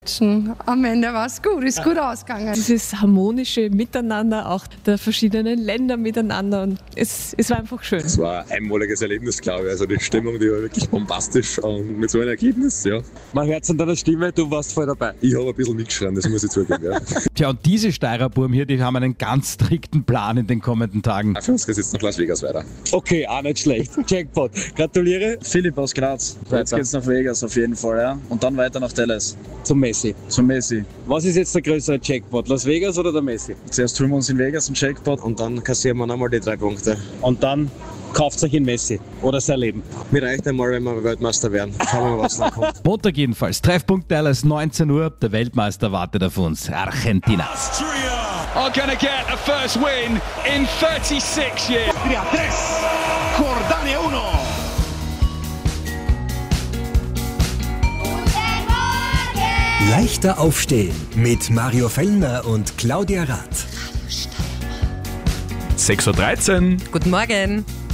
Matchen. Am Ende war es gut, ist gut ausgegangen. Dieses harmonische Miteinander, auch der verschiedenen Länder miteinander. Und es war einfach schön. Es war ein einmaliges Erlebnis, glaube ich. Also die Stimmung, die war wirklich bombastisch und mit so einem Ergebnis, ja. Man hört es an deiner Stimme, du warst voll dabei. Ich habe ein bisschen mitgeschrien, das muss ich zugeben, ja. Tja, und diese Steirer Burm hier, die haben einen ganz strikten Plan in den kommenden Tagen. Für uns geht es jetzt nach Las Vegas weiter. Okay, auch nicht schlecht. Jackpot. Gratuliere. Philipp aus Graz. Jetzt geht's nach Vegas auf jeden Fall, ja. Und dann weiter nach Dallas. Zum Messi. Zum Messi. Was ist jetzt der größere Jackpot? Las Vegas oder der Messi? Zuerst holen wir uns in Vegas einen Jackpot. Und dann kassieren wir nochmal die 3 Punkte. Und dann kauft euch in Messi oder sein Leben. Mir reicht einmal, wenn wir Weltmeister werden. Schauen wir mal, was da kommt. Montag jedenfalls. Treffpunkt Dallas, 19 Uhr. Der Weltmeister wartet auf uns. Argentina. Are gonna get a first win in 36 years. Jordania 1. Leichter aufstehen mit Mario Fellner und Claudia Rath. 6:13 Uhr. Guten Morgen.